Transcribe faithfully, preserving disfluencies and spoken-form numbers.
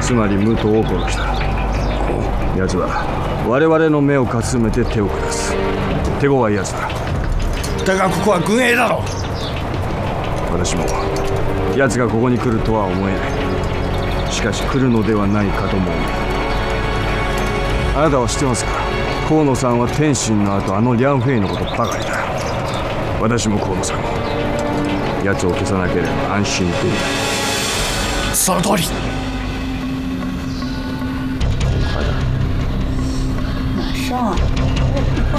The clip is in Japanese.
つまり武藤を殺した。奴は我々の目をかすめて手を下す。手強い奴だ。 だがここは軍営だろ。 私も奴がここに来るとは思えない。しかし来るのではないかとも思う。あなたは知ってますか？河野さんは天心の後あのリャンフェイのことばかりだ。私も河野さんも奴を消さなければ安心できない。 その通り。 马上。